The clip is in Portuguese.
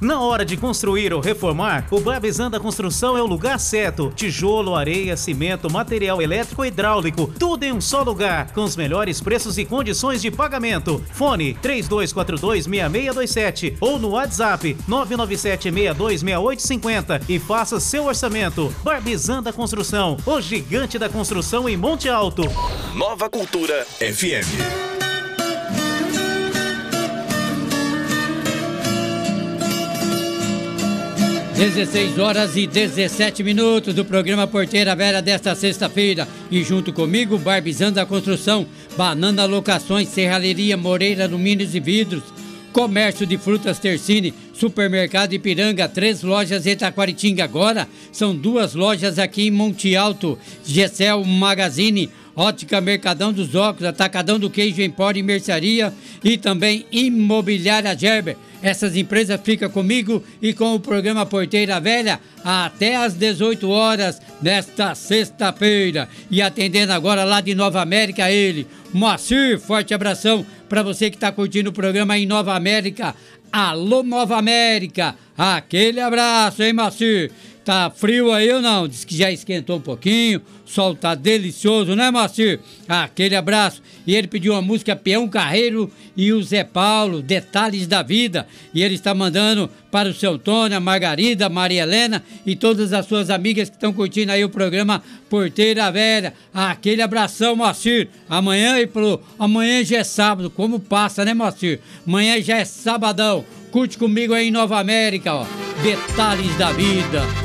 Na hora de construir ou reformar, o Barbizan da Construção é o lugar certo. Tijolo, areia, cimento, material elétrico e hidráulico, tudo em um só lugar, com os melhores preços e condições de pagamento. Fone 3242-6627 ou no WhatsApp 997-626850 e faça seu orçamento. Barbizan da Construção, o gigante da construção em Monte Alto. Nova Cultura FM. 16h17 do programa Porteira Velha desta sexta-feira. E junto comigo, Barbizan da Construção, Banana Locações, Serralheria Moreira Alumínios e Vidros, Comércio de Frutas Tercine, Supermercado Ipiranga, 3 lojas em Taquaritinga. Agora são 2 lojas aqui em Monte Alto. Gessel Magazine, Ótica Mercadão dos Óculos, Atacadão do Queijo, Empório e Mercearia e também Imobiliária Gerber. Essas empresas ficam comigo e com o programa Porteira Velha até às 18 horas nesta sexta-feira. E atendendo agora lá de Nova América ele, Moacir, forte abração para você que está curtindo o programa em Nova América. Alô, Nova América, aquele abraço, hein, Moacir? Tá frio aí ou não? Diz que já esquentou um pouquinho, o sol tá delicioso, né, Moacir? Aquele abraço. E ele pediu uma música Peão Carreiro e o Zé Paulo, Detalhes da Vida. E ele está mandando para o seu Antônio, a Margarida, a Maria Helena e todas as suas amigas que estão curtindo aí o programa Porteira Velha. Aquele abração, Moacir. Amanhã já é sábado, como passa, né, Moacir? Amanhã já é sabadão. Curte comigo aí em Nova América, ó. Detalhes da Vida.